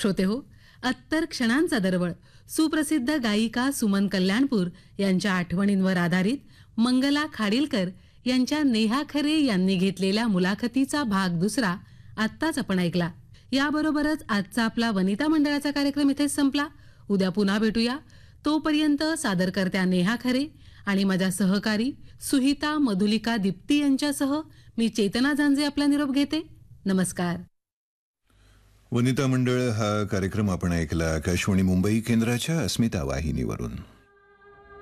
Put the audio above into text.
श्रोते हो, अत्तर क्षणांचा दरवळ सुप्रसिद्ध गायिका सुमन कल्याणपूर यांच्या आठवणींवर आधारित मंगला खाडीलकर यांच्या नेहा खरे यांनी घेतलेल्या मुलाखतीचा भाग दुसरा आत्ताच आपण ऐकला. याबरोबरच आजचा आपला वनिता मंडळाचा कार्यक्रम इथेच संपला. उद्या पुन्हा भेटूया. तोपर्यंत सादरकर्त्या नेहा खरे आणि माझ्या सहकारी सुहिता मधुलिका दीप्ती यांच्यासह मी चेतना झांजे आपला निरोप घेते. नमस्कार. वनिता मंडळ हा कार्यक्रम आपण ऐकला आकाशवाणी मुंबई केंद्राच्या अस्मिता वाहिनीवरून.